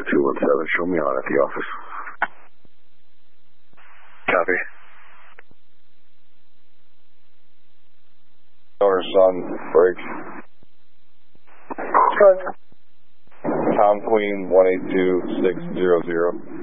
Delta 217, show me on at the office. Copy. Owner's son, brakes. Tom Queen 182600.